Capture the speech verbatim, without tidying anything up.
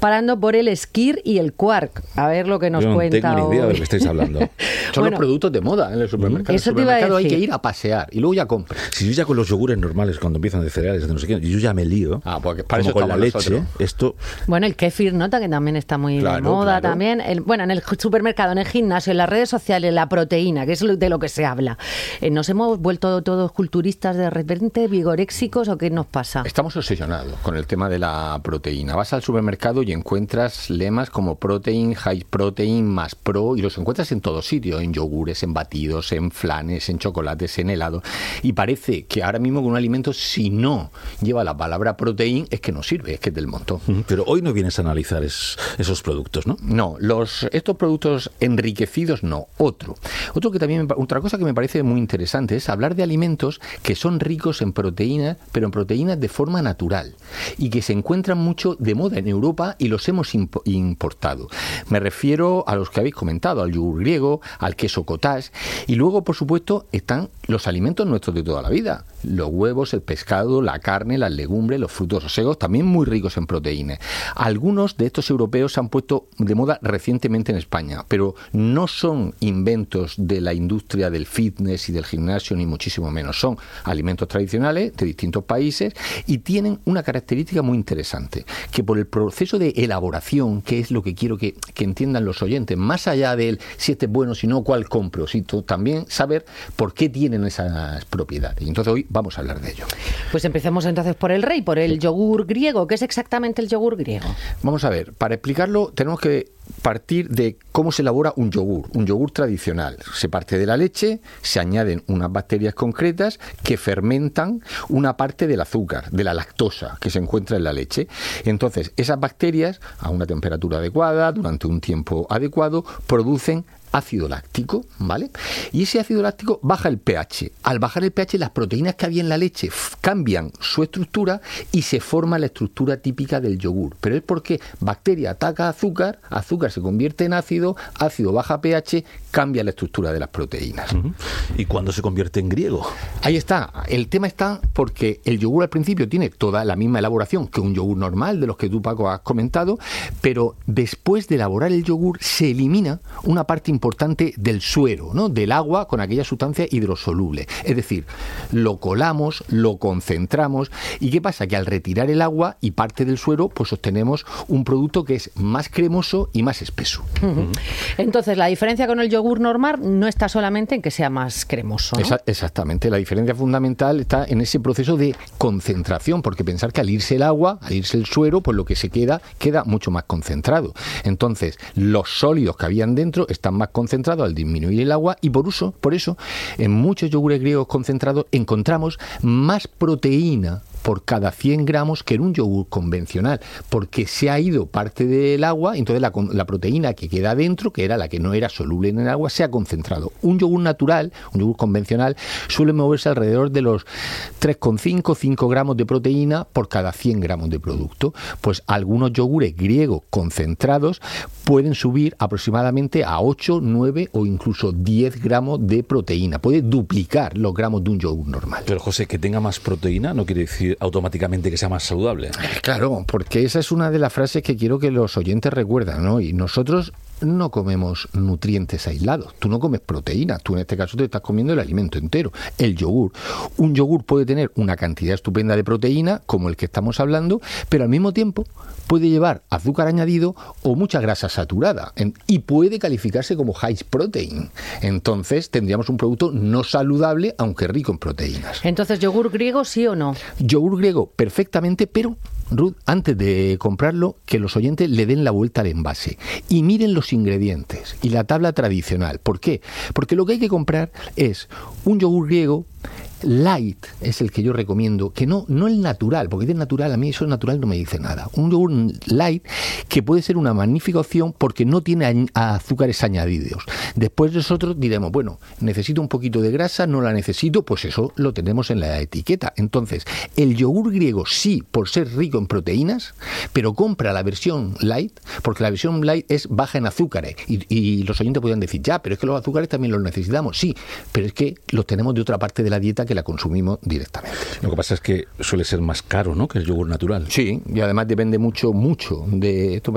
parando por el Skyr y el Quark. A ver lo que nos Yo no cuenta tengo ni idea hoy. de lo que estáis hablando. Son Bueno, los productos de moda en el supermercado. eso En te el iba a supermercado hay decir. que ir a pasear y luego ya compras. Si yo ya con los yogures normales, cuando empiezan de cereales, de no sé qué, yo ya me lío. Ah, porque para como eso con la estamos leche, nosotros. esto... Bueno, el kéfir, nota que también está muy Claro, de moda claro. también. El, bueno, en el supermercado, en el gimnasio, en las redes sociales, la proteína, que es lo- de lo que se habla. Eh, ¿Nos hemos vuelto todos culturistas de repente, vigoréxicos o qué nos pasa? Estamos obsesionados con el tema de la proteína. Vas al supermercado y encuentras lemas como protein, high protein, más pro, y los encuentras en todos sitios, en yogures, en batidos, en flanes, en chocolates, en helados. Y parece que ahora mismo con un alimento, si no lleva la palabra protein, es que no sirve, es que es del montón. Pero hoy no vienes a analizar es- esos productos, ¿no? No, los estos productos enriquecidos no, otro. Otro que también me pa- otra cosa que me parece muy interesante es hablar de alimentos que son ricos en proteínas, pero en proteínas de forma natural y que se encuentran mucho de moda en Europa y los hemos impo- importado. Me refiero a los que habéis comentado, al yogur griego, al queso cottage, y luego, por supuesto, están los alimentos nuestros de toda la vida, los huevos, el pescado, la carne, las legumbres, los frutos secos, también muy ricos en proteínas. Algunos de estos europeos se han puesto de moda recientemente en España, pero no son inventos de la industria del fitness y del gimnasio, ni muchísimo menos. Son alimentos tradicionales de distintos países y tienen una característica muy interesante, que por el proceso de elaboración, que es lo que quiero que, que entiendan los oyentes, más allá del si este es bueno, si no, cuál compro, si tú, también saber por qué tienen esas propiedades. Y entonces hoy vamos a hablar de ello. Pues empecemos entonces por el rey, por el yogur griego. ¿Qué es exactamente el yogur griego? Vamos a ver, para explicarlo tenemos que partir de cómo se elabora un yogur, un yogur tradicional. Se parte de la leche, se añaden unas bacterias concretas que fermentan una parte del azúcar, de la lactosa que se encuentra en la leche. Entonces, esas bacterias, a una temperatura adecuada, durante un tiempo adecuado, producen ácido láctico, ¿vale? Y ese ácido láctico baja el pH. Al bajar el pH, las proteínas que había en la leche f- cambian su estructura y se forma la estructura típica del yogur. Pero es porque bacteria ataca azúcar, azúcar se convierte en ácido, ácido baja pH, cambia la estructura de las proteínas. Ujú. ¿Y cuándo se convierte en griego? Ahí está. El tema está porque el yogur al principio tiene toda la misma elaboración que un yogur normal, de los que tú, Paco, has comentado, pero después de elaborar el yogur se elimina una parte importante del suero, ¿no? Del agua con aquella sustancia hidrosoluble. Es decir, lo colamos, lo concentramos. ¿Y qué pasa? Que al retirar el agua y parte del suero, pues obtenemos un producto que es más cremoso y más espeso. Uh-huh. Entonces, la diferencia con el yogur normal no está solamente en que sea más cremoso, ¿no? Esa- exactamente, la diferencia fundamental está en ese proceso de concentración, porque pensar que al irse el agua, al irse el suero, pues lo que se queda, queda mucho más concentrado. Entonces, los sólidos que habían dentro están más concentrados al disminuir el agua y por eso, por eso, en muchos yogures griegos concentrados encontramos más proteína por cada cien gramos que en un yogur convencional, porque se ha ido parte del agua, entonces la, la proteína que queda dentro, que era la que no era soluble en el agua, se ha concentrado. Un yogur natural, un yogur convencional, suele moverse alrededor de los tres coma cinco, cinco gramos de proteína por cada cien gramos de producto. Pues algunos yogures griegos concentrados pueden subir aproximadamente a ocho, nueve o incluso diez gramos de proteína. Puede duplicar los gramos de un yogur normal. Pero, José, que tenga más proteína no quiere decir automáticamente que sea más saludable. Claro, porque esa es una de las frases que quiero que los oyentes recuerden, ¿no? Y nosotros no comemos nutrientes aislados. Tú no comes proteína. Tú en este caso te estás comiendo el alimento entero. El yogur. Un yogur puede tener una cantidad estupenda de proteína, como el que estamos hablando, pero al mismo tiempo puede llevar azúcar añadido o mucha grasa saturada en, y puede calificarse como high protein. Entonces tendríamos un producto no saludable, aunque rico en proteínas. Entonces, ¿yogur griego sí o no? Yogur griego perfectamente, pero Ruth, antes de comprarlo, que los oyentes le den la vuelta al envase y miren los ingredientes y la tabla tradicional. ¿Por qué? Porque lo que hay que comprar es un yogur griego light, es el que yo recomiendo, que no, no el natural, porque el natural, a mí eso natural no me dice nada. Un yogur light que puede ser una magnífica opción porque no tiene azúcares añadidos. Después nosotros diremos, bueno, necesito un poquito de grasa, no la necesito, pues eso lo tenemos en la etiqueta. Entonces, el yogur griego sí, por ser rico en proteínas, pero compra la versión light, porque la versión light es baja en azúcares. Y, y los oyentes podrían decir, ya, pero es que los azúcares también los necesitamos. Sí, pero es que los tenemos de otra parte de la dieta que la consumimos directamente. Lo que pasa es que suele ser más caro, ¿no?, que el yogur natural. Sí, y además depende mucho, mucho de esto.